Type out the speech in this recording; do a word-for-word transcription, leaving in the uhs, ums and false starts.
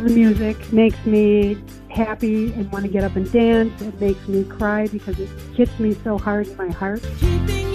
love the music. It makes me happy and want to get up and dance. It makes me cry because it hits me so hard in my heart.